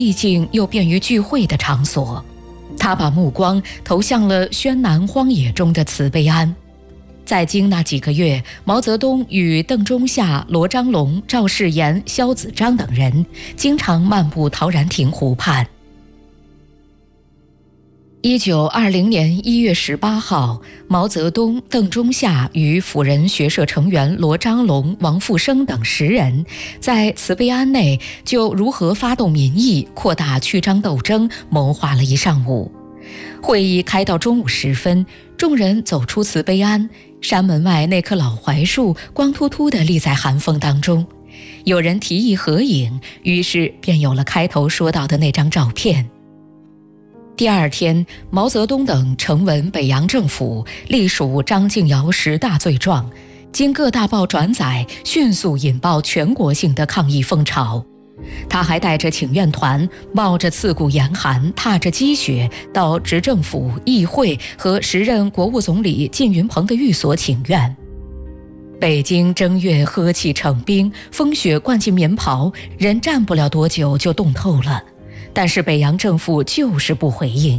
僻静又便于聚会的场所。他把目光投向了轩南荒野中的慈悲庵。在京那几个月，毛泽东与邓中夏、罗章龙、赵世炎、萧子章等人经常漫步陶然亭湖畔。1920年1月18号，毛泽东、邓中夏与辅仁学社成员罗章龙、王复生等10人，在慈悲庵内就如何发动民意、扩大曲张斗争谋划了一上午。会议开到中午时分，众人走出慈悲庵，山门外那棵老槐树光秃秃地立在寒风当中。有人提议合影，于是便有了开头说到的那张照片。第二天，毛泽东等呈文北洋政府，隶属张敬尧10大罪状，经各大报转载，迅速引爆全国性的抗议风潮。他还带着请愿团，冒着刺骨严寒，踏着积雪，到执政府、议会和时任国务总理靳云鹏的寓所请愿。北京正月呵气成冰，风雪灌进棉袍，人站不了多久就冻透了。但是北洋政府就是不回应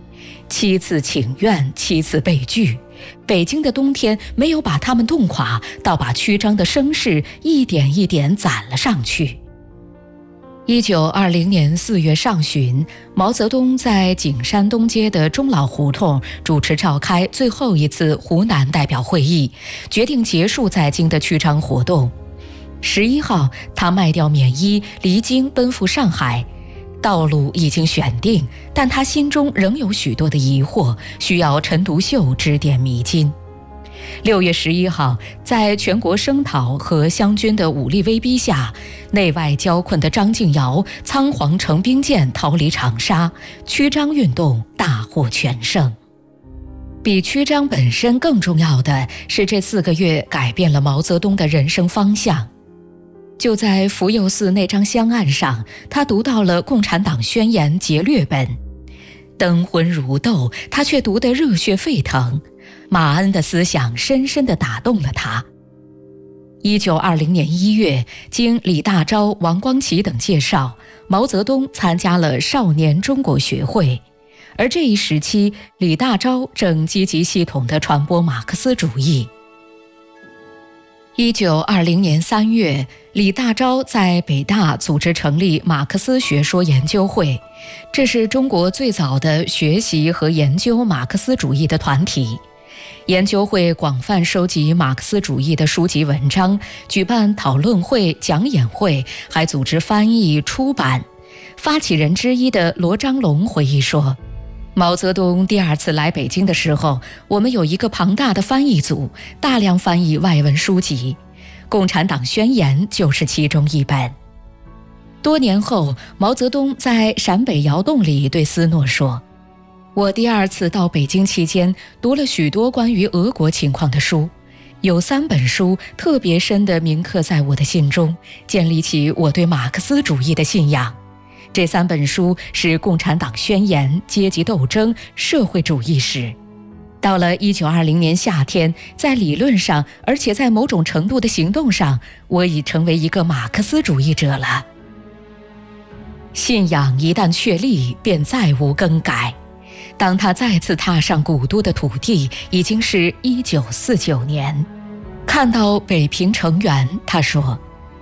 ，7次请愿，7次被拒。北京的冬天没有把他们冻垮，倒把曲张的声势一点一点攒了上去。1920年4月上旬，毛泽东在景山东街的钟老胡同主持召开最后一次湖南代表会议，决定结束在京的曲张活动。11号，他卖掉缅衣，离京奔赴上海。道路已经选定，但他心中仍有许多的疑惑，需要陈独秀指点迷津。6月11号，在全国声讨和湘军的武力威逼下，内外交困的张敬尧仓皇乘兵舰逃离长沙，曲张运动大获全胜。比曲张本身更重要的是，这4个月改变了毛泽东的人生方向。就在福佑寺那张香案上，他读到了《共产党宣言》节略本，灯昏如豆，他却读得热血沸腾。马恩的思想深深地打动了他。1920年1月，经李大钊、王光启等介绍，毛泽东参加了少年中国学会。而这一时期，李大钊正积极系统地传播马克思主义。1920年3月，李大钊在北大组织成立马克思学说研究会，这是中国最早的学习和研究马克思主义的团体。研究会广泛收集马克思主义的书籍文章，举办讨论会、讲演会，还组织翻译、出版。发起人之一的罗章龙回忆说，毛泽东第2次来北京的时候，我们有一个庞大的翻译组，大量翻译外文书籍，《共产党宣言》就是其中一本。多年后，毛泽东在陕北窑洞里对斯诺说，我第2次到北京期间，读了许多关于俄国情况的书，有3本书特别深地铭刻在我的心中，建立起我对马克思主义的信仰。这3本书是《共产党宣言》、阶级斗争、社会主义史。到了1920年夏天，在理论上，而且在某种程度的行动上，我已成为一个马克思主义者了。信仰一旦确立，便再无更改。当他再次踏上古都的土地，已经是1949年。看到北平成员，他说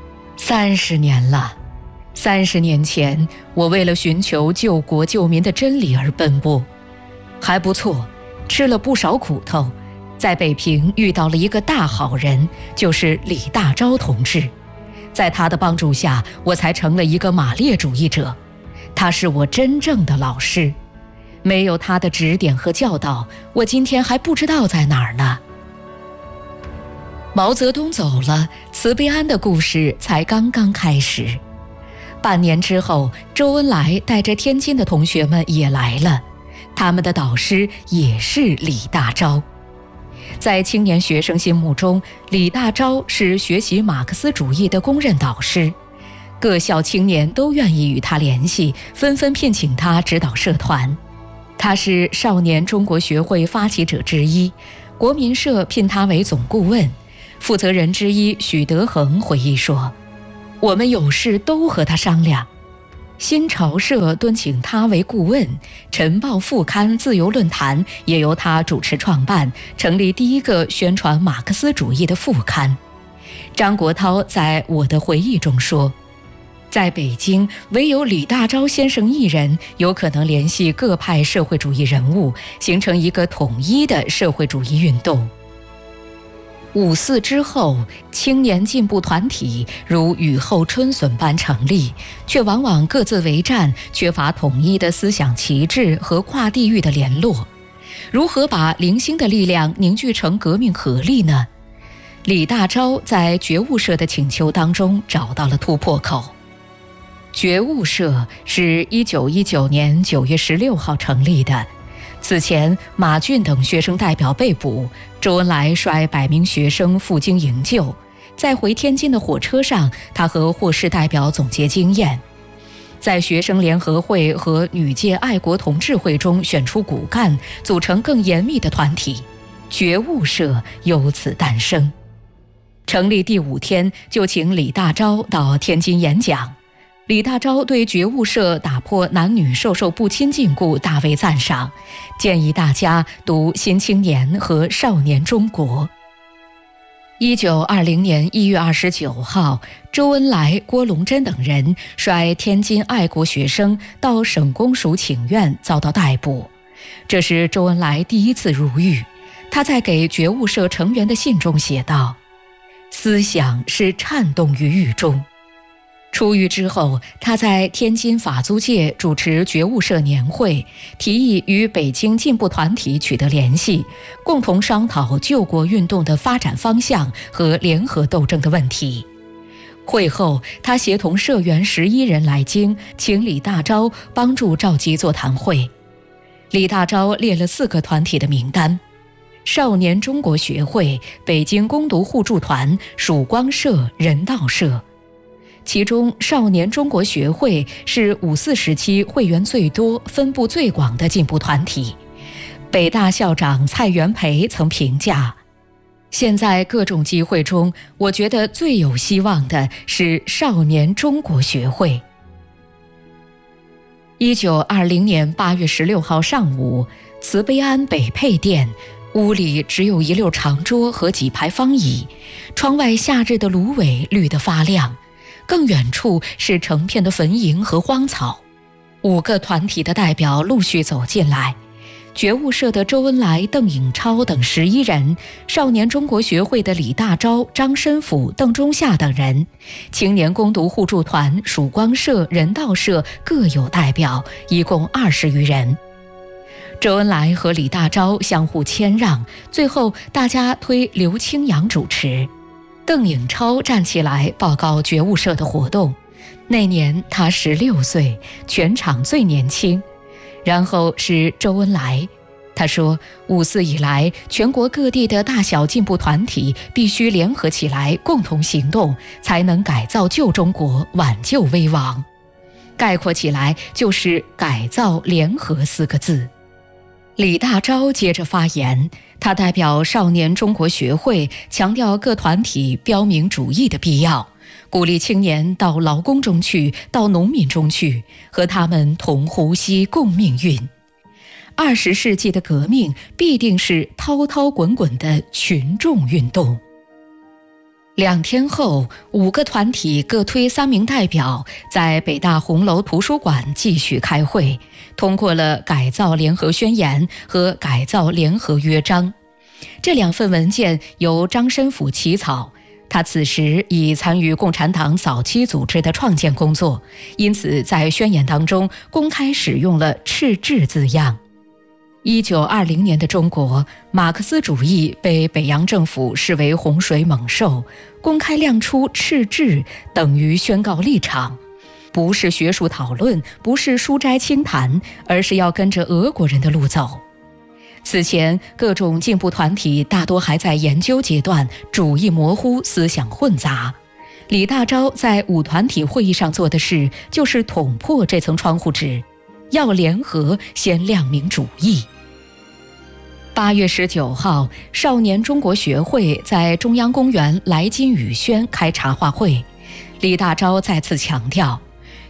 ：“30年了。30年前，我为了寻求救国救民的真理而奔波，还不错，吃了不少苦头。在北平遇到了一个大好人，就是李大钊同志。在他的帮助下，我才成了一个马列主义者。他是我真正的老师。没有他的指点和教导，我今天还不知道在哪儿呢。”毛泽东走了，慈悲庵的故事才刚刚开始。半年之后，周恩来带着天津的同学们也来了，他们的导师也是李大钊。在青年学生心目中，李大钊是学习马克思主义的公认导师，各校青年都愿意与他联系，纷纷聘请他指导社团。他是少年中国学会发起者之一，国民社聘他为总顾问。负责人之一许德衡回忆说，我们有事都和他商量。 新潮社敦请他为顾问，晨报副刊自由论坛也由他主持创办，成立第一个宣传马克思主义的副刊。张国焘在我的回忆中说，在北京唯有李大钊先生一人有可能联系各派社会主义人物，形成一个统一的社会主义运动。5·4之后，青年进步团体如雨后春笋般成立，却往往各自为战，缺乏统一的思想旗帜和跨地域的联络。如何把零星的力量凝聚成革命合力呢？李大钊在觉悟社的请求当中找到了突破口。觉悟社是1919年9月16号成立的。此前，马俊等学生代表被捕，周恩来率100名学生赴京营救。在回天津的火车上，他和获释代表总结经验，在学生联合会和女界爱国同志会中选出骨干，组成更严密的团体，觉悟社由此诞生。成立第5天，就请李大钊到天津演讲。李大钊对觉悟社打破男女授受不亲禁锢大为赞赏，建议大家读《新青年》和《少年中国》。1920年1月29号，周恩来、郭龙珍等人率天津爱国学生到省公署请愿，遭到逮捕。这是周恩来第一次入狱。他在给觉悟社成员的信中写道：“思想是颤动于狱中。”出狱之后，他在天津法租界主持觉悟社年会，提议与北京进步团体取得联系，共同商讨救国运动的发展方向和联合斗争的问题。会后，他协同社员11人来京，请李大钊帮助召集座谈会。李大钊列了4个团体的名单：少年中国学会、北京攻读互助团、曙光社、人道社。其中少年中国学会是5·4时期会员最多、分布最广的进步团体。北大校长蔡元培曾评价，现在各种机会中，我觉得最有希望的是少年中国学会。1920年8月16号上午，慈悲庵北配店，屋里只有一溜长桌和几排方椅，窗外夏日的芦苇绿得发亮，更远处是成片的坟茔和荒草。5个团体的代表陆续走进来，觉悟社的周恩来、邓颖超等11人，少年中国学会的李大钊、张申府、邓中夏等人，青年攻读互助团、曙光社、人道社各有代表，一共20余人。周恩来和李大钊相互谦让，最后大家推刘清扬主持。邓颖超站起来报告觉悟社的活动，那年他16岁，全场最年轻。然后是周恩来，他说5·4以来，全国各地的大小进步团体必须联合起来，共同行动，才能改造旧中国，挽救危亡。概括起来就是改造联合4个字。李大钊接着发言，他代表少年中国学会，强调各团体标明主义的必要，鼓励青年到劳工中去，到农民中去，和他们同呼吸共命运。20世纪的革命必定是滔滔滚滚的群众运动。2天后，5个团体各推3名代表，在北大红楼图书馆继续开会，通过了改造联合宣言和改造联合约章。这2份文件由张申府起草，他此时已参与共产党早期组织的创建工作，因此在宣言当中公开使用了赤志字样。1920年的中国，马克思主义被北洋政府视为洪水猛兽，公开亮出赤志等于宣告立场，不是学术讨论，不是书斋清谈，而是要跟着俄国人的路走。此前各种进步团体大多还在研究阶段，主义模糊，思想混杂。李大钊在5团体会议上做的事，就是捅破这层窗户纸，要联合，先亮明主义。8月19号，少年中国学会在中央公园来金雨轩开茶话会。李大钊再次强调，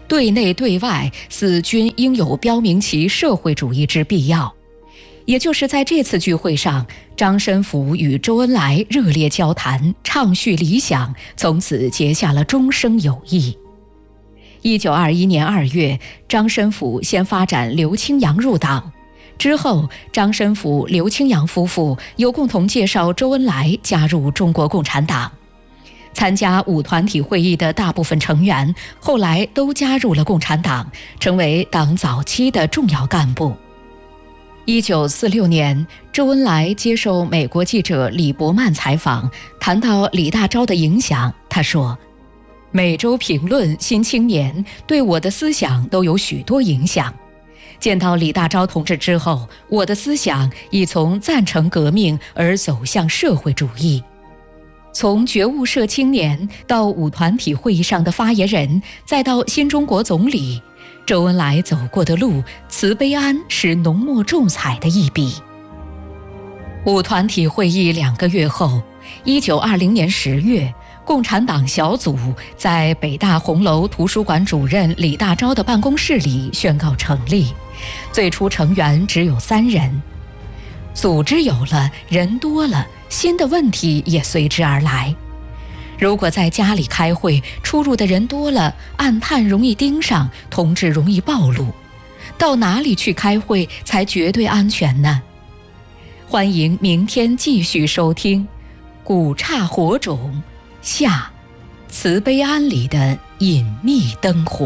对内对外似均应有标明其社会主义之必要。也就是在这次聚会上，张申府与周恩来热烈交谈，畅叙理想，从此结下了终生友谊。1921年2月，张申府先发展刘清扬入党，之后张申府、刘清扬夫妇又共同介绍周恩来加入中国共产党。参加五团体会议的大部分成员后来都加入了共产党，成为党早期的重要干部。1946年，周恩来接受美国记者李伯曼采访，谈到李大钊的影响，他说：“每周评论、新青年对我的思想都有许多影响。见到李大钊同志之后，我的思想已从赞成革命而走向社会主义。从觉悟社青年到五团体会议上的发言人，再到新中国总理，周恩来走过的路，慈悲庵是浓墨重彩的一笔。”五团体会议2个月后，1920年10月，共产党小组在北大红楼图书馆主任李大钊的办公室里宣告成立，最初成员只有3人。组织有了，人多了，新的问题也随之而来。如果在家里开会，出入的人多了，暗探容易盯上，同志容易暴露。到哪里去开会才绝对安全呢？欢迎明天继续收听《古刹火种下慈悲庵里的隐秘灯火》。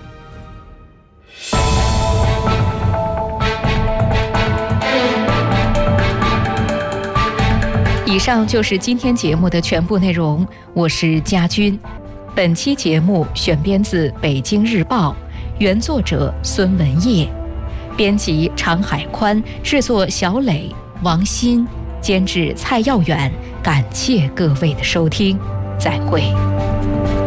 以上就是今天节目的全部内容，我是佳君。本期节目选编自《北京日报》，原作者孙文业，编辑常海宽，制作小磊、王鑫，监制蔡耀远。感谢各位的收听，再会。